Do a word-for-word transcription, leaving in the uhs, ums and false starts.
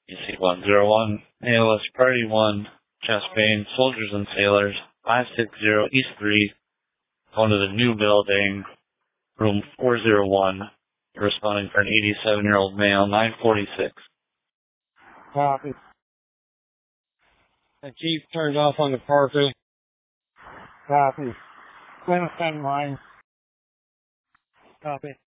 E C one zero one, A L S Party one, chest pain, soldiers and sailors, five six zero East three, going to the new building, room four oh one, responding for an eighty-seven-year-old male, nine forty-six. Copy. The Chief turned off on the parking. Copy. Plymouth ten line. Copy.